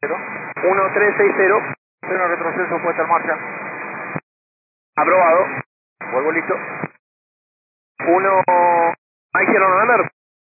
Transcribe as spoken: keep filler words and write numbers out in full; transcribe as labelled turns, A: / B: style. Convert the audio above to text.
A: uno tres seis cero.
B: Cero retroceso, puesta en marcha.
A: Aprobado. Vuelvo listo. uno. Mike Sierra November.